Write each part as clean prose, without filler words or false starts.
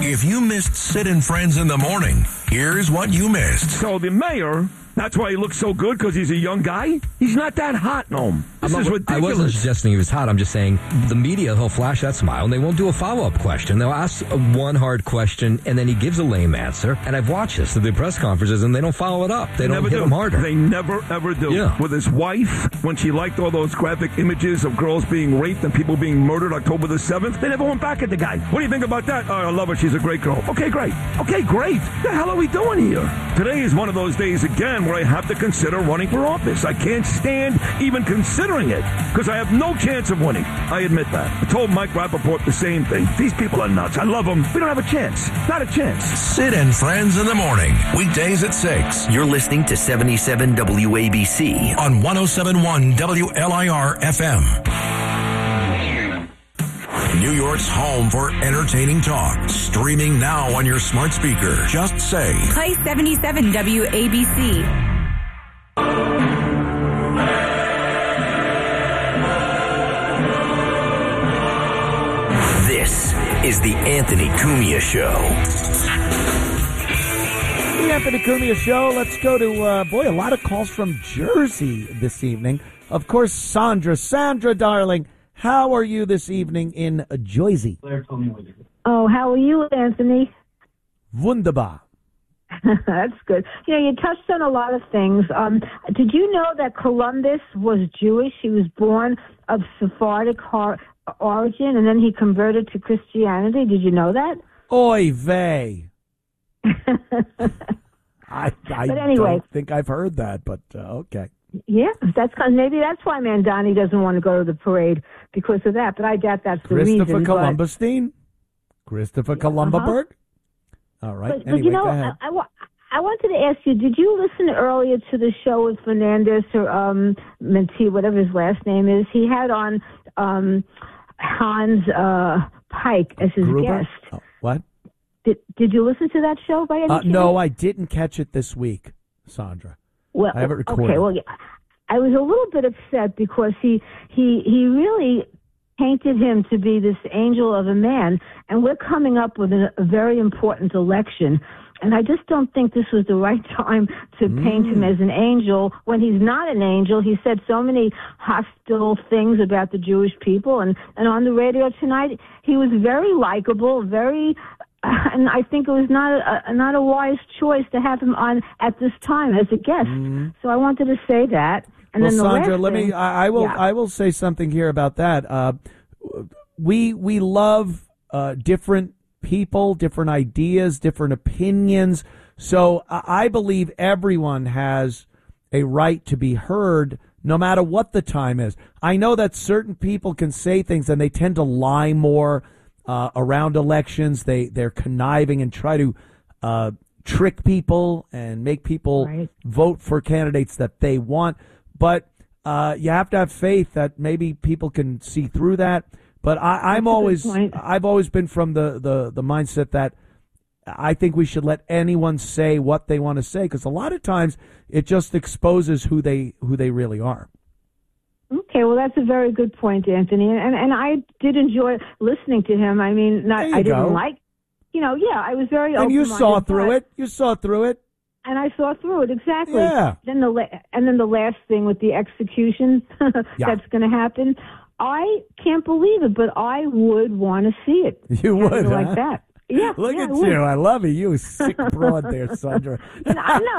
If you missed Sid and Friends in the Morning, here's what you missed. So the mayor, that's why he looks so good, because he's a young guy? He's not that hot, Noam. This is ridiculous. I wasn't suggesting he was hot. I'm just saying the media, he'll flash that smile, and they won't do a follow-up question. They'll ask one hard question, and then he gives a lame answer. And I've watched this at the press conferences, and they don't follow it up. They don't hit him harder. They never, ever do. Yeah. With his wife, when she liked all those graphic images of girls being raped and people being murdered October the 7th, they never went back at the guy. What do you think about that? Oh, I love her. She's a great girl. Okay, great. Okay, great. What the hell are we doing here? Today is one of those days, again, where I have to consider running for office. I can't stand even considering it because I have no chance of winning. I admit that. I told Mike Rappaport the same thing. These people are nuts. I love them. We don't have a chance. Not a chance. Sid and Friends in the Morning, weekdays at 6 You're listening to 77 WABC on 107.1 WLIR FM. New York's home for entertaining talk. Streaming now on your smart speaker. Just say, Play 77 WABC. This is the Anthony Cumia Show. The Anthony Cumia Show. Let's go to, a lot of calls from Jersey this evening. Of course, Sandra. Sandra, darling, how are you this evening in Jersey? Oh, how are you, Anthony? Wunderbar. That's good. You know, you touched on a lot of things. Did you know that Columbus was Jewish? He was born of Sephardic origin, and then he converted to Christianity. Did you know that? Oy vey. I but anyway, don't think I've heard that, but okay. Yeah, maybe that's why Mandani doesn't want to go to the parade, because of that. But I doubt that's the reason. Christopher Columbus-Stein? Christopher Columbaberg? All right. But anyway, you know, go ahead. I wanted to ask you, did you listen earlier to the show with Fernandez or Mentee, whatever his last name is? He had on Hans Pike as his Gruber? guest. Oh, what? Did you listen to that show by any chance? No, I didn't catch it this week, Sandra. Well, I have it recorded. Okay, well, I was a little bit upset because he really painted him to be this angel of a man, and we're coming up with a very important election, and I just don't think this was the right time to paint him as an angel when he's not an angel. He said so many hostile things about the Jewish people, and on the radio tonight, he was very likable, and I think it was not a wise choice to have him on at this time as a guest. So I wanted to say that. And well, then the Sandra, last thing, I will say something here about that. We love different people, different ideas, different opinions. So I believe everyone has a right to be heard, no matter what the time is. I know that certain people can say things and they tend to lie more around elections. They're conniving and try to trick people and make people vote for candidates that they want. But you have to have faith that maybe people can see through that. But I've always been from the mindset that I think we should let anyone say what they want to say, because a lot of times it just exposes who they really are. Okay, well, that's a very good point, Anthony, and I did enjoy listening to him. I mean, I didn't like, I was very open-minded. And you saw through it. You saw through it. And I saw through it, exactly. Yeah. Then the last thing with the execution that's going to happen, I can't believe it, but I would want to see it. You would, like that. Yeah. Look at you. I love you. You sick broad there, Sandra. No,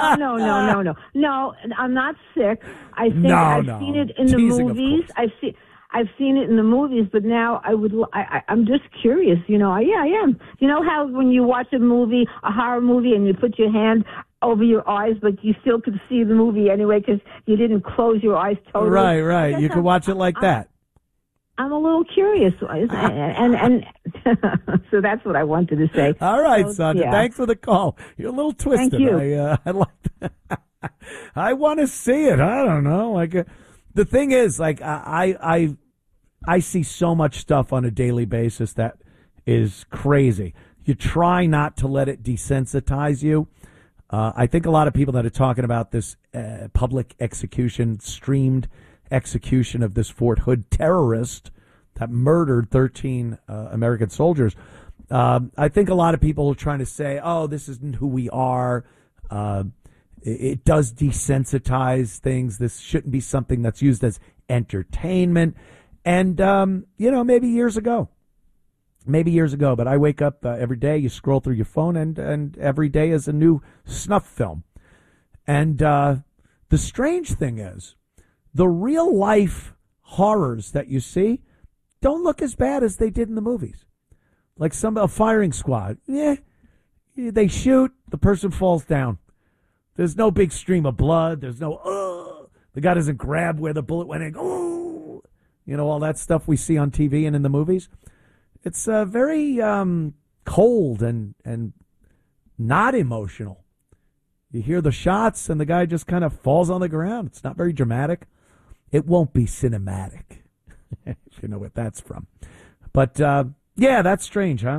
I'm not sick. I think I've seen it in the movies. I've seen it in the movies, but now I'm just curious. I am. You know how when you watch a horror movie, and you put your hand over your eyes, but you still could see the movie anyway because you didn't close your eyes totally. Right. You could watch it like that. I'm a little curious, and so that's what I wanted to say. All right, Sandra. Yeah. Thanks for the call. You're a little twisted. Thank you. I like that. I want to see it. I don't know. The thing is, I see so much stuff on a daily basis that is crazy. You try not to let it desensitize you. I think a lot of people that are talking about this public execution, streamed execution of this Fort Hood terrorist that murdered 13 American soldiers, I think a lot of people are trying to say, oh, this isn't who we are. It does desensitize things. This shouldn't be something that's used as entertainment. And, maybe years ago, but I wake up every day, you scroll through your phone, and every day is a new snuff film. And the strange thing is, the real life horrors that you see don't look as bad as they did in the movies. Like a firing squad. They shoot, the person falls down. There's no big stream of blood. There's no, the guy doesn't grab where the bullet went in. Oh, all that stuff we see on TV and in the movies. It's very cold and not emotional. You hear the shots and the guy just kind of falls on the ground. It's not very dramatic. It won't be cinematic, if you know what that's from. But, that's strange, huh?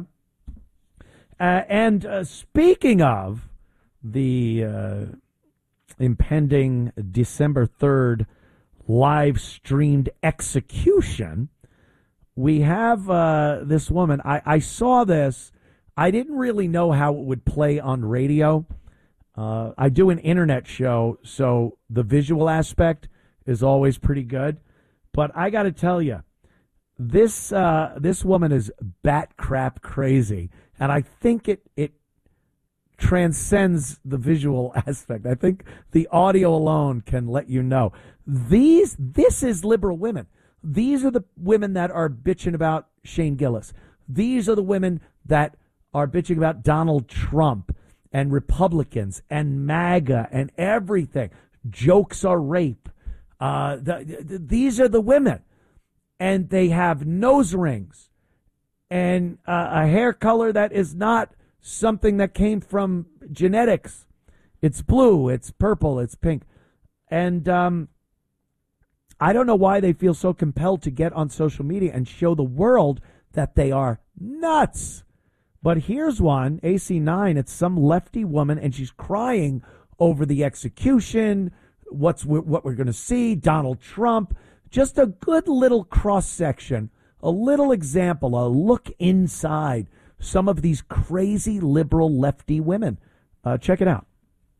And speaking of the impending December 3rd live-streamed execution, we have this woman. I saw this. I didn't really know how it would play on radio. I do an internet show, so the visual aspect is always pretty good. But I got to tell you, this woman is bat crap crazy, and I think it transcends the visual aspect. I think the audio alone can let you know. This is liberal women. These are the women that are bitching about Shane Gillis. These are the women that are bitching about Donald Trump and Republicans and MAGA and everything. Jokes are rape. These are the women. And they have nose rings and a hair color that is not something that came from genetics. It's blue, it's purple, it's pink. And I don't know why they feel so compelled to get on social media and show the world that they are nuts. But here's one, AC9, it's some lefty woman, and she's crying over the execution, what we're going to see, Donald Trump. Just a good little cross-section, a little example, a look inside some of these crazy liberal lefty women. Check it out.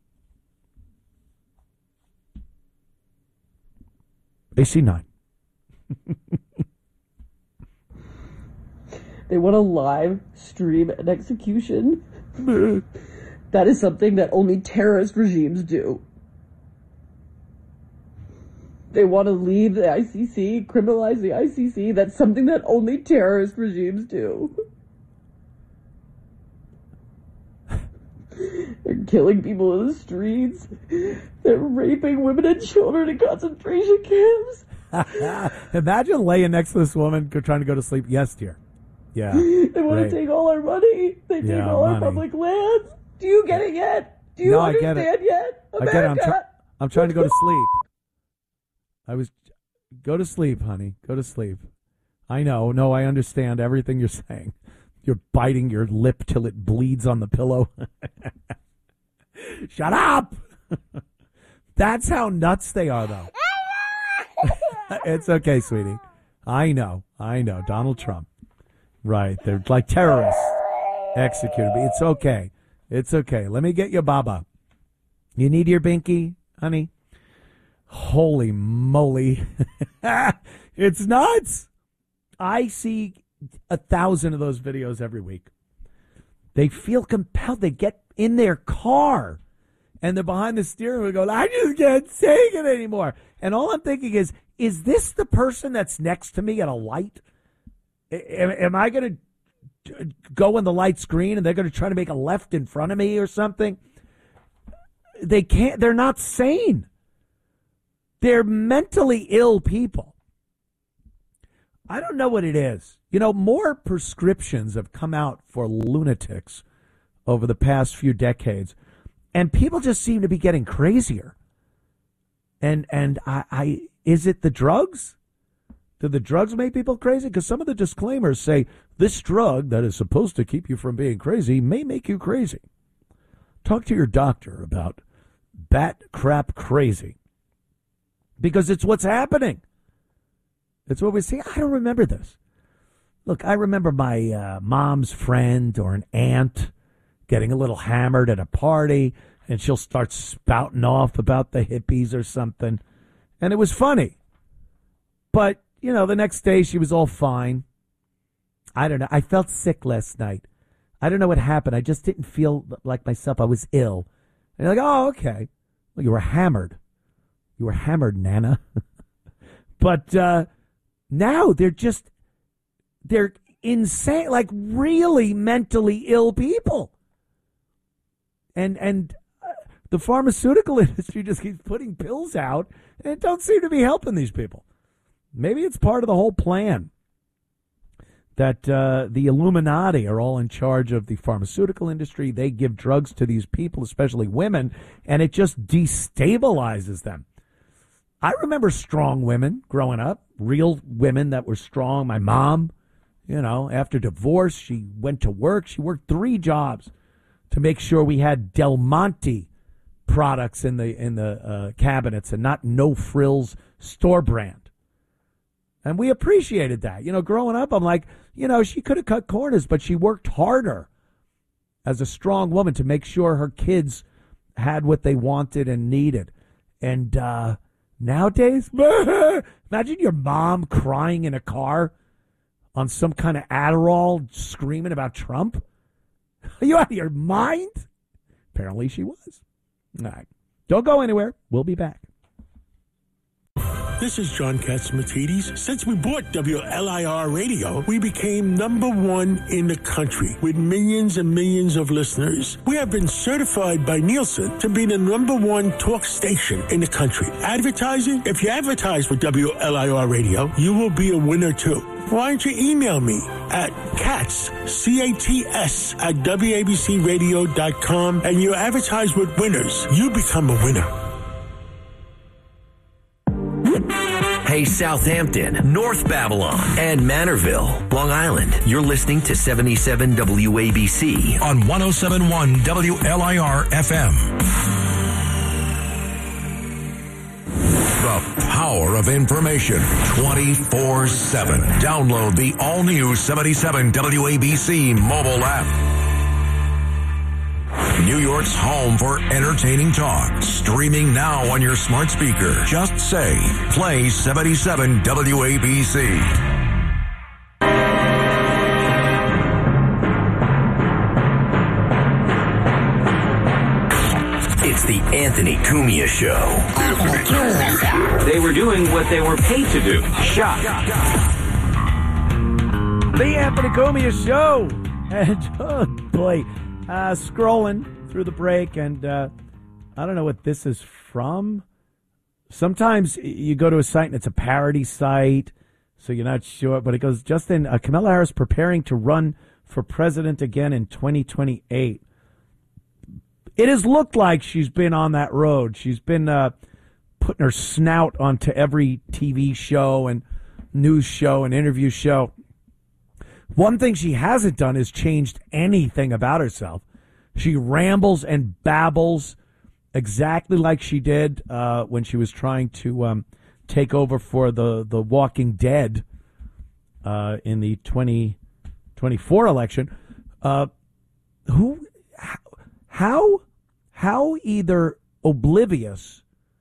AC9. They want to live stream an execution. That is something that only terrorist regimes do. They want to leave the ICC, criminalize the ICC. That's something that only terrorist regimes do. They're killing people in the streets. They're raping women and children in concentration camps. Imagine laying next to this woman trying to go to sleep. Yes, dear. Yeah. They want to take all our money. They take all our public lands. Do you get it yet? Do you understand yet? America? I get it. I'm trying to go to sleep. Go to sleep, honey. Go to sleep. I know. No, I understand everything you're saying. You're biting your lip till it bleeds on the pillow. Shut up! That's how nuts they are, though. It's okay, sweetie. I know. Donald Trump. Right. They're like terrorists. Executed. It's okay. It's okay. Let me get your baba. You need your binky, honey? Holy moly. It's nuts. I see 1,000 of those videos every week. They feel compelled. They get in their car and they're behind the steering wheel going, I just can't take it anymore. And all I'm thinking is this the person that's next to me at a light? Am I going to go when the light's green and they're going to try to make a left in front of me or something? They can't. They're not sane. They're mentally ill people. I don't know what it is. More prescriptions have come out for lunatics over the past few decades, and people just seem to be getting crazier. And is it the drugs? Do the drugs make people crazy? Because some of the disclaimers say this drug that is supposed to keep you from being crazy may make you crazy. Talk to your doctor about bat crap crazy. Because it's what's happening. It's what we see. I don't remember this. Look, I remember my mom's friend or an aunt getting a little hammered at a party, and she'll start spouting off about the hippies or something. And it was funny. But, the next day she was all fine. I don't know. I felt sick last night. I don't know what happened. I just didn't feel like myself. I was ill. And you're like, oh, okay. Well, you were hammered. You were hammered, Nana. But now they're insane, like really mentally ill people. And the pharmaceutical industry just keeps putting pills out, and it don't seem to be helping these people. Maybe it's part of the whole plan that the Illuminati are all in charge of the pharmaceutical industry. They give drugs to these people, especially women, and it just destabilizes them. I remember strong women growing up, real women that were strong. My mom, after divorce, she went to work. She worked 3 jobs to make sure we had Del Monte products in the cabinets and not No Frills store brand. And we appreciated that. Growing up, I'm like, she could have cut corners, but she worked harder as a strong woman to make sure her kids had what they wanted and needed. And nowadays, imagine your mom crying in a car on some kind of Adderall screaming about Trump. Are you out of your mind? Apparently she was. All right. Don't go anywhere. We'll be back. This is John Catsimatidis. Since we bought WLIR Radio, we became #1 in the country with millions and millions of listeners. We have been certified by Nielsen to be the #1 talk station in the country. Advertising? If you advertise with WLIR Radio, you will be a winner too. Why don't you email me at CATS, C-A-T-S, at WABCRadio.com, and you advertise with winners. You become a winner. Hey, Southampton, North Babylon, and Manorville, Long Island. You're listening to 77 WABC on 107.1 WLIR FM. The power of information 24/7. Download the all-new 77 WABC mobile app. New York's home for entertaining talk. Streaming now on your smart speaker. Just say, play 77 WABC. It's the Anthony Cumia Show. They were doing what they were paid to do. Shot. The Anthony Cumia Show. And, oh boy, scrolling through the break, and I don't know what this is from. Sometimes you go to a site and it's a parody site, so you're not sure. But it goes, Justin, Kamala Harris preparing to run for president again in 2028. It has looked like she's been on that road. She's been putting her snout onto every TV show and news show and interview show. One thing she hasn't done is changed anything about herself. She rambles and babbles exactly like she did when she was trying to take over for the Walking Dead in the 2024 election. How either oblivious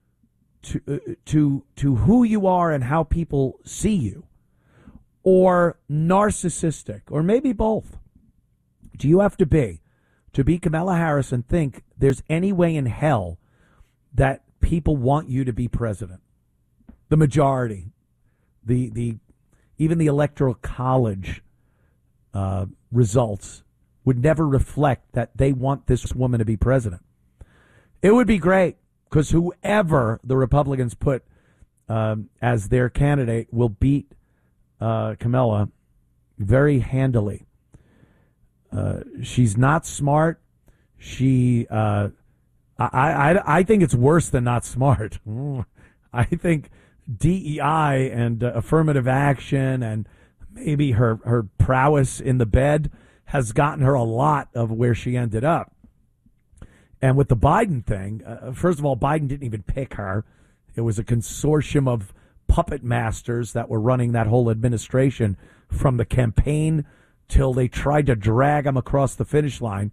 to who you are and how people see you, or narcissistic, or maybe both, do you have to be Kamala Harris and think there's any way in hell that people want you to be president? The majority, even the Electoral College results would never reflect that they want this woman to be president. It would be great, because whoever the Republicans put as their candidate will beat Kamala very handily. She's not smart. I think it's worse than not smart. I think DEI and affirmative action and maybe her prowess in the bed has gotten her a lot of where she ended up. And with the Biden thing, first of all, Biden didn't even pick her. It was a consortium of puppet masters that were running that whole administration from the campaign till they tried to drag him across the finish line.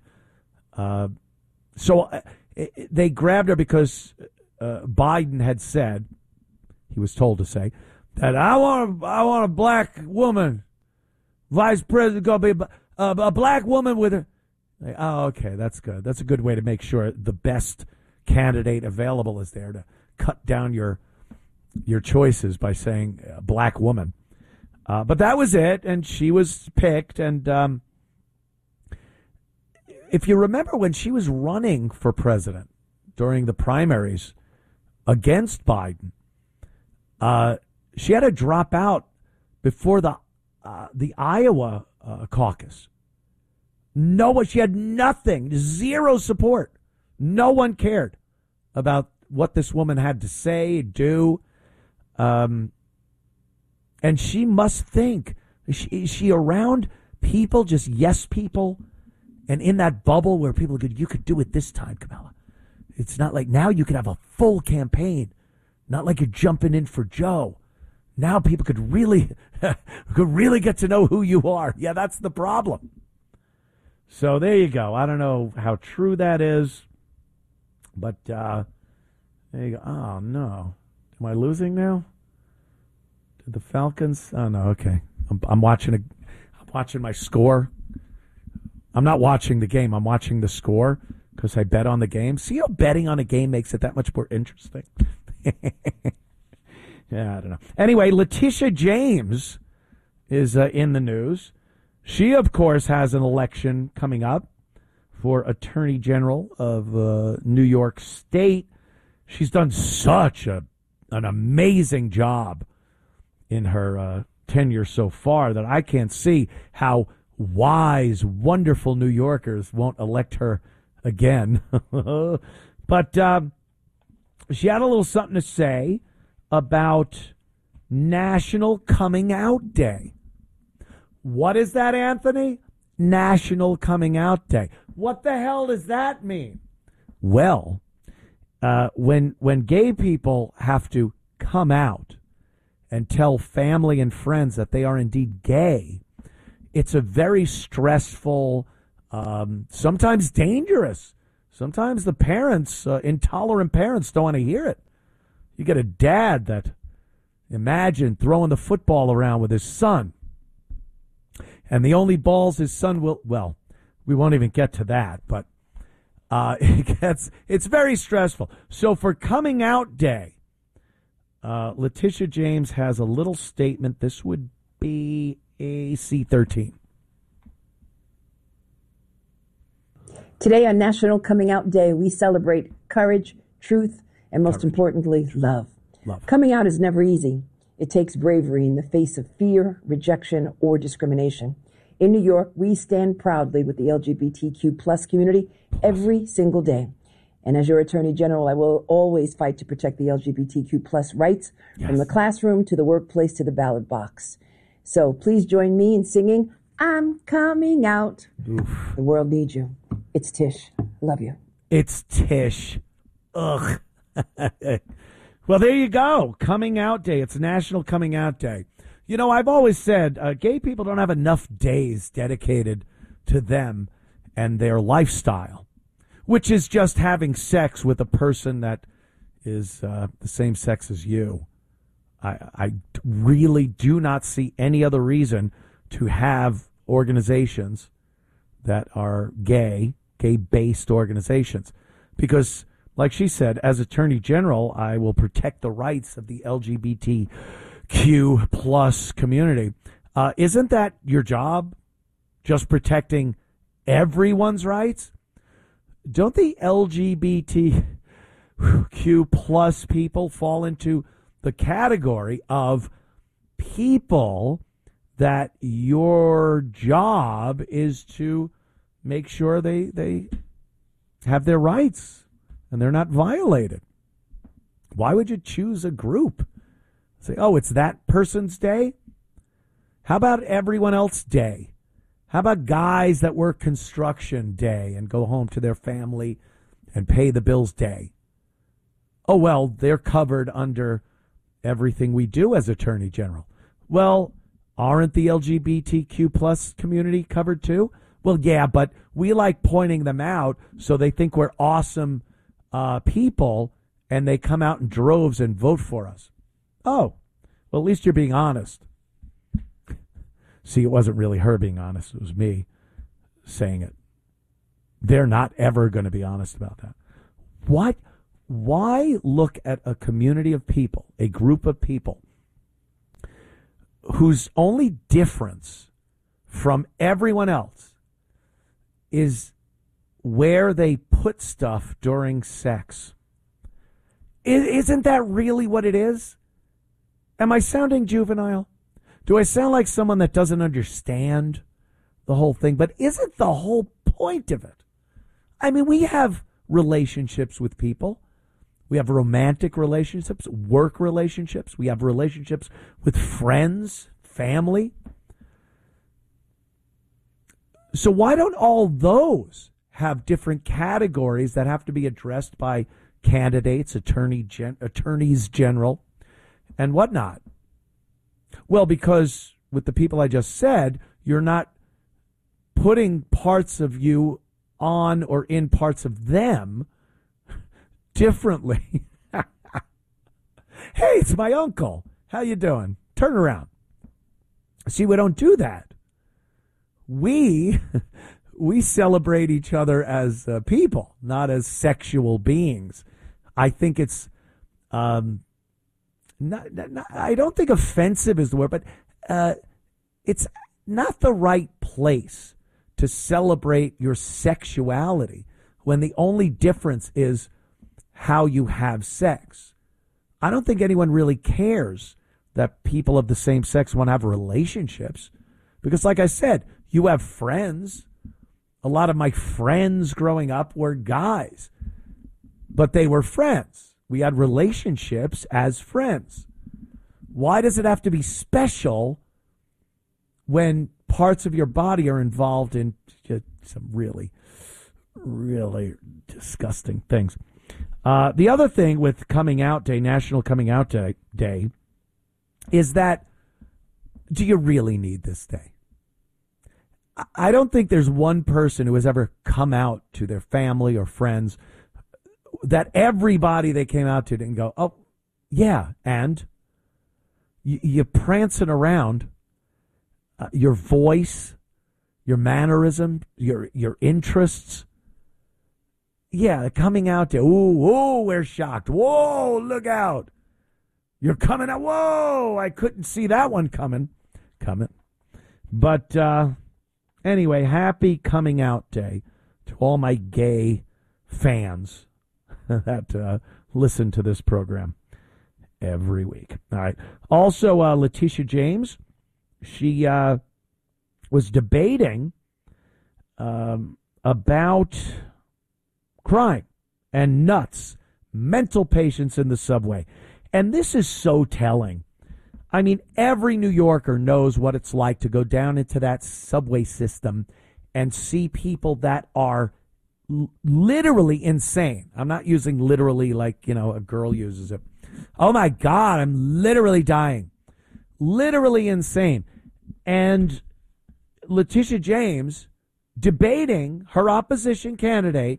So they grabbed her because Biden had said, he was told to say, that I want a black woman, vice president, going to be a black woman with her. Oh, okay, that's good. That's a good way to make sure the best candidate available is there, to cut down your choices by saying black woman. But that was it, and she was picked. And if you remember when she was running for president during the primaries against Biden, she had to drop out before the Iowa caucus. She had nothing, zero support. No one cared about what this woman had to say, do. And she must think, is she around people, just yes people, and in that bubble where people go, you could do it this time, Kamala. It's not like now you could have a full campaign, not like you're jumping in for Joe. Now people could really get to know who you are. Yeah, that's the problem. So there you go. I don't know how true that is, but there you go. Oh no, am I losing now? Did the Falcons? Oh no. Okay, I'm watching my score. I'm not watching the game. I'm watching the score because I bet on the game. See how betting on a game makes it that much more interesting. Yeah, I don't know. Anyway, Letitia James is in the news. She, of course, has an election coming up for Attorney General of New York State. She's done such an amazing job in her tenure so far that I can't see how wise, wonderful New Yorkers won't elect her again. But she had a little something to say about National Coming Out Day. What is that, Anthony? National Coming Out Day. What the hell does that mean? Well, when gay people have to come out and tell family and friends that they are indeed gay, it's a very stressful, sometimes dangerous. Sometimes the parents, intolerant parents, don't want to hear it. You get a dad that, imagine throwing the football around with his son, and the only balls his son will, well, we won't even get to that, but it's very stressful. So for Coming Out Day, Letitia James has a little statement. This would be a C13. Today on National Coming Out Day, we celebrate courage, truth, and most importantly, love. Coming out is never easy. It takes bravery in the face of fear, rejection, or discrimination. In New York, we stand proudly with the LGBTQ plus community every single day. And as your Attorney General, I will always fight to protect the LGBTQ plus rights from the classroom to the workplace to the ballot box. So please join me in singing, I'm coming out. Oof. The world needs you. It's Tish. Love you. It's Tish. Ugh. Well, there you go. Coming Out Day. It's National Coming Out Day. You know, I've always said gay people don't have enough days dedicated to them and their lifestyle, which is just having sex with a person that is the same sex as you. I really do not see any other reason to have organizations that are gay-based organizations. Because, like she said, as Attorney General, I will protect the rights of the LGBTQ plus community. Isn't that your job? Just protecting everyone's rights? Don't the LGBTQ plus people fall into the category of people that your job is to make sure they have their rights and they're not violated? Why would you choose a group? Say, oh, it's that person's day? How about everyone else's day? How about guys that work construction day and go home to their family and pay the bills day? Oh, well, they're covered under everything we do as Attorney General. Well, Aren't the LGBTQ plus community covered too? Well, yeah, but we like pointing them out so they think we're awesome people and they come out in droves and vote for us. Oh, well, at least you're being honest. See, it wasn't really her being honest. It was me saying it. They're not ever going to be honest about that. What? Why look at a community of people, a group of people, whose only difference from everyone else is where they put stuff during sex? Isn't that really what it is? Am I sounding juvenile? Do I sound like someone that doesn't understand the whole thing? But isn't the whole point of it? I mean, we have relationships with people. We have romantic relationships, work relationships. We have relationships with friends, family. So why don't all those have different categories that have to be addressed by candidates, attorneys general, and whatnot? Well, because with the people I just said, you're not putting parts of you on or in parts of them differently. Hey, it's my uncle. How you doing? Turn around. See, we don't do that. We celebrate each other as people, not as sexual beings. I think it's not, I don't think offensive is the word, but it's not the right place to celebrate your sexuality when the only difference is how you have sex. I don't think anyone really cares that people of the same sex want to have relationships because, like I said, you have friends. A lot of my friends growing up were guys, but they were friends. We had relationships as friends. Why does it have to be special when parts of your body are involved in some really, really disgusting things? The other thing with Coming Out Day, National Coming Out Day, is that, do you really need this day? I don't think there's one person who has ever come out to their family or friends that everybody they came out to didn't go, oh, yeah, and you're prancing around, your voice, your mannerism, your interests. Yeah, coming out to, ooh, we're shocked. Whoa, look out. You're coming out. Whoa, I couldn't see that one coming. But anyway, happy Coming Out Day to all my gay fans that listen to this program every week. All right. Also, Letitia James, she was debating about crime and nuts, mental patients in the subway. And this is so telling. I mean, every New Yorker knows what it's like to go down into that subway system and see people that are literally insane. I'm not using literally like, a girl uses it. Oh, my God, I'm literally dying. Literally insane. And Letitia James, debating her opposition candidate,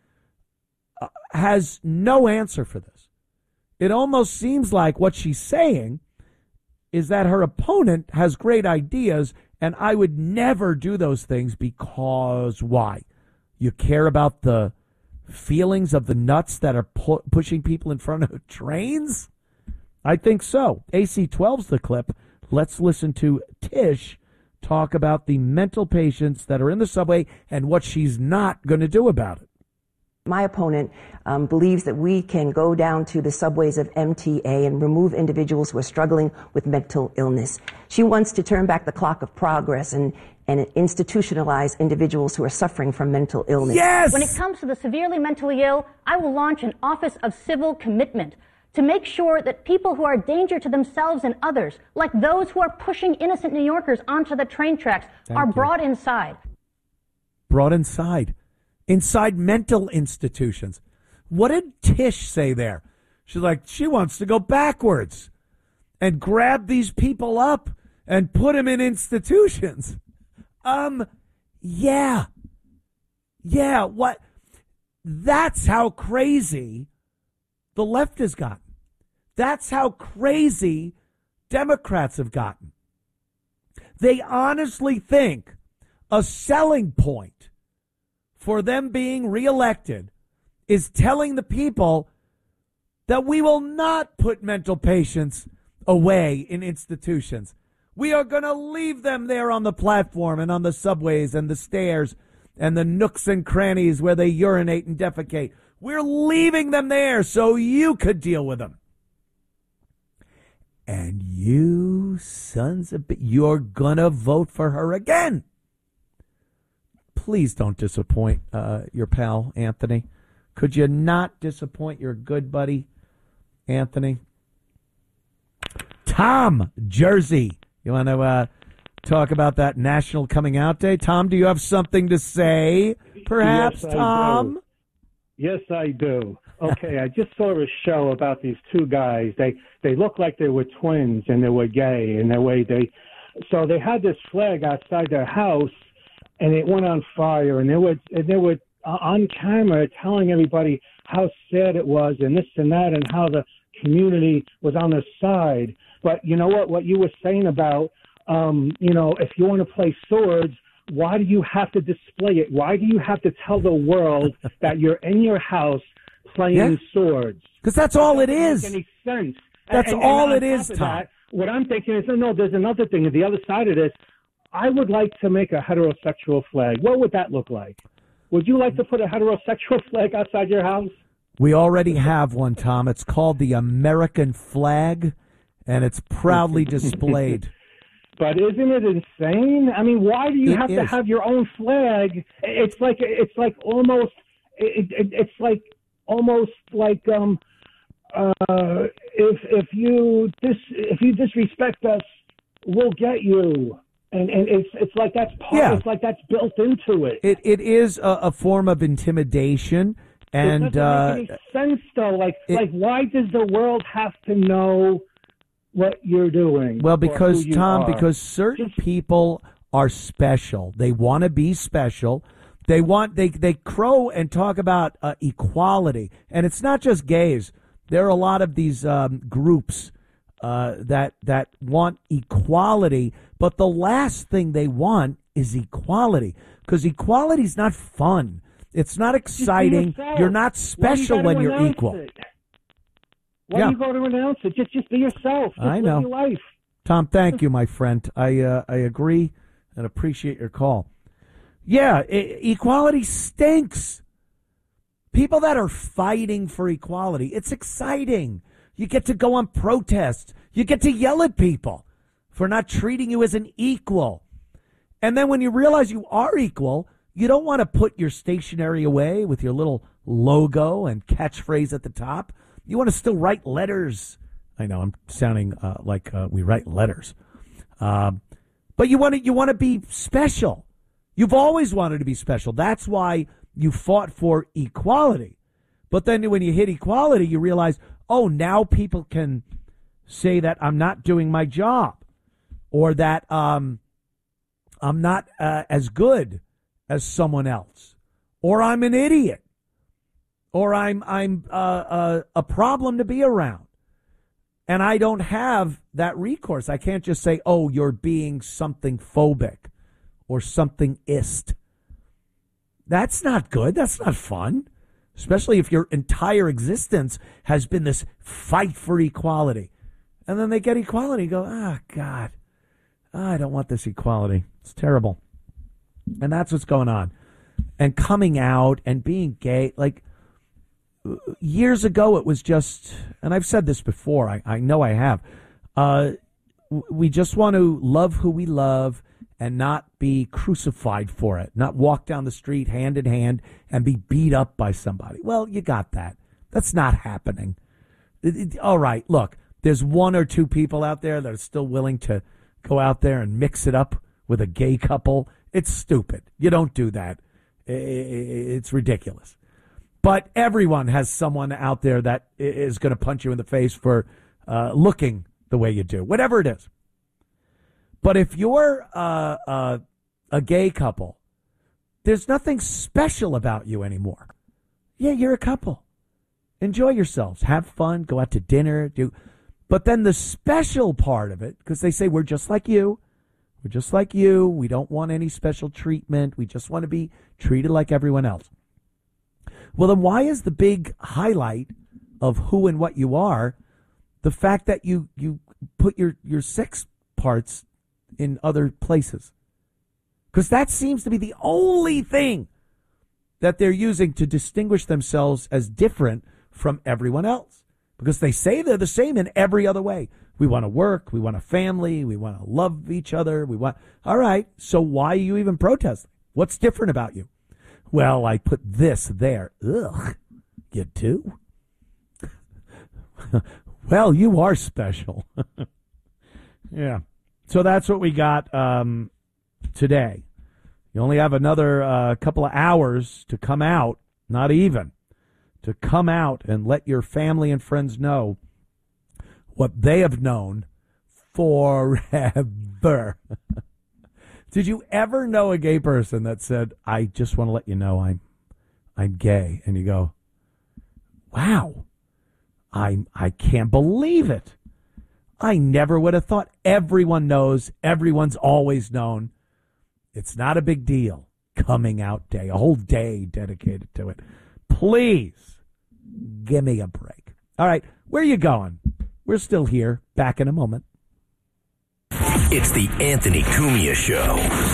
has no answer for this. It almost seems like what she's saying is that her opponent has great ideas, and I would never do those things because why? You care about the feelings of the nuts that are pushing people in front of trains? I think so. AC-12's the clip. Let's listen to Tish talk about the mental patients that are in the subway and what she's not going to do about it. My opponent believes that we can go down to the subways of MTA and remove individuals who are struggling with mental illness. She wants to turn back the clock of progress and institutionalize individuals who are suffering from mental illness. Yes! When it comes to the severely mentally ill, I will launch an Office of Civil Commitment to make sure that people who are a danger to themselves and others, like those who are pushing innocent New Yorkers onto the train tracks, are brought inside. Brought inside. Inside mental institutions. What did Tish say there? She's like, she wants to go backwards and grab these people up and put them in institutions. Yeah. Yeah, what? That's how crazy the left has gotten. That's how crazy Democrats have gotten. They honestly think a selling point for them being reelected is telling the people that we will not put mental patients away in institutions. We are going to leave them there on the platform and on the subways and the stairs and the nooks and crannies where they urinate and defecate. We're leaving them there so you could deal with them. And you sons of you're going to vote for her again. Please don't disappoint your pal, Anthony. Could you not disappoint your good buddy, Anthony? Tom, Jersey. You want to talk about that National Coming Out Day? Tom, do you have something to say, perhaps, Yes, Tom? Yes, I do. Okay, I just saw a show about these two guys. They looked like they were twins and they were gay in the way so they had this flag outside their house and it went on fire and they were on camera telling everybody how sad it was and this and that and how the community was on their side. But you know what you were saying about if you want to play swords, why do you have to display it? Why do you have to tell the world that you're in your house playing swords? Because that's all it is. Doesn't make any sense. That's all it is, Tom. That, what I'm thinking is, no, there's another thing. The other side of this, I would like to make a heterosexual flag. What would that look like? Would you like to put a heterosexual flag outside your house? We already have one, Tom. It's called the American flag, and it's proudly displayed. But isn't it insane? I mean, why do you have to have your own flag? It's like almost like if you disrespect us, we'll get you. And it's like that's it's like that's built into it. It is a form of intimidation, and it doesn't make any sense though. Like why does the world have to know what you're doing? Well, because Tom, because certain people are special. They want to be special. They crow and talk about equality, and it's not just gays. There are a lot of these groups that want equality, but the last thing they want is equality, because equality is not fun. It's not exciting. You're not special when you're equal. Why do you go to announce it? Just be yourself. Just I know. Live your life. Tom, thank you, my friend. I agree and appreciate your call. Yeah, equality stinks. People that are fighting for equality, it's exciting. You get to go on protests. You get to yell at people for not treating you as an equal. And then when you realize you are equal, you don't want to put your stationery away with your little logo and catchphrase at the top. You want to still write letters. I know I'm sounding like we write letters. But you want to be special. You've always wanted to be special. That's why you fought for equality. But then when you hit equality, you realize, oh, now people can say that I'm not doing my job, or that I'm not as good as someone else, or I'm an idiot, or I'm a problem to be around. And I don't have that recourse. I can't just say, oh, you're being something phobic or something ist. That's not good. That's not fun. Especially if your entire existence has been this fight for equality. And then they get equality and go, God, I don't want this equality. It's terrible. And that's what's going on. And coming out and being gay, like years ago it was just, and I've said this before, I know I have, we just want to love who we love and not be crucified for it, not walk down the street hand in hand and be beat up by somebody. Well, you got that. That's not happening. All right, look, there's one or two people out there that are still willing to go out there and mix it up with a gay couple. It's stupid. You don't do that. It's ridiculous. But everyone has someone out there that is going to punch you in the face for looking the way you do, whatever it is. But if you're a gay couple, there's nothing special about you anymore. Yeah, you're a couple. Enjoy yourselves. Have fun. Go out to dinner. But then the special part of it, because they say we're just like you. We're just like you. We don't want any special treatment. We just want to be treated like everyone else. Well, then why is the big highlight of who and what you are the fact that you put your sex parts in other places? Because that seems to be the only thing that they're using to distinguish themselves as different from everyone else. Because they say they're the same in every other way. We want to work. We want a family. We want to love each other. All right, so why are you even protesting? What's different about you? Well, I put this there. Ugh, you do? Well, you are special. Yeah. So that's what we got today. You only have another couple of hours to come out, not even, to come out and let your family and friends know what they have known forever. Did you ever know a gay person that said, I just want to let you know I'm gay? And you go, wow, I can't believe it. I never would have thought. Everyone knows. Everyone's always known. It's not a big deal. Coming out day, a whole day dedicated to it. Please, give me a break. All right, where are you going? We're still here. Back in a moment. It's the Anthony Cumia Show.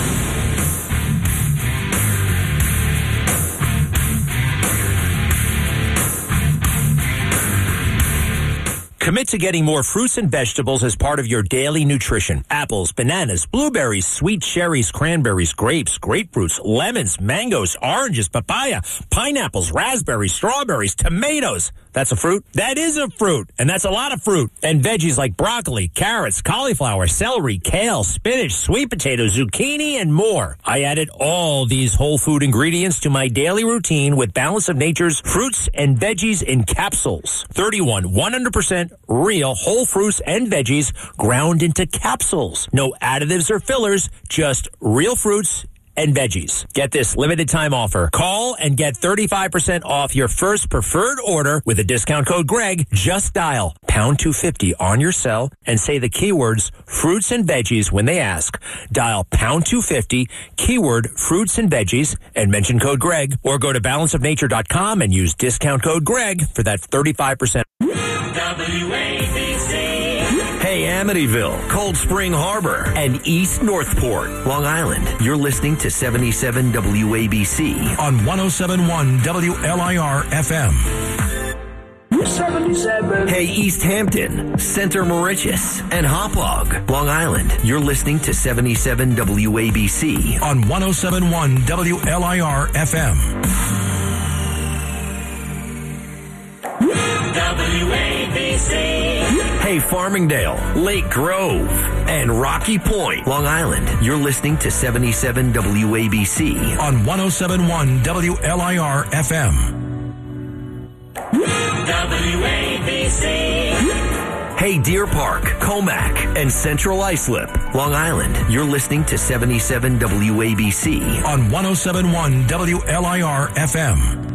Commit to getting more fruits and vegetables as part of your daily nutrition. Apples, bananas, blueberries, sweet cherries, cranberries, grapes, grapefruits, lemons, mangoes, oranges, papaya, pineapples, raspberries, strawberries, tomatoes. That's a fruit? That is a fruit, and that's a lot of fruit. And veggies like broccoli, carrots, cauliflower, celery, kale, spinach, sweet potato, zucchini, and more. I added all these whole food ingredients to my daily routine with Balance of Nature's fruits and veggies in capsules. 31 100% real whole fruits and veggies ground into capsules. No additives or fillers, just real fruits and veggies. Get this limited time offer. Call and get 35% off your first preferred order with the discount code Greg. Just dial pound 250 on your cell and say the keywords fruits and veggies when they ask. Dial pound 250, keyword fruits and veggies, and mention code Greg, or go to balanceofnature.com and use discount code Greg for that 35%. WABC. Hey, Amityville, Cold Spring Harbor, and East Northport, Long Island. You're listening to 77 WABC on 107.1 WLIR FM. 77. Hey, East Hampton, Center Mauritius, and Hauppauge, Long Island. You're listening to 77 WABC on 107.1 WLIR FM. WABC. Hey, Farmingdale, Lake Grove, and Rocky Point, Long Island. You're listening to 77 WABC on 107.1 WLIR FM. WABC. Hey, Deer Park, Comac, and Central Islip, Long Island. You're listening to 77 WABC on 107.1 WLIR FM.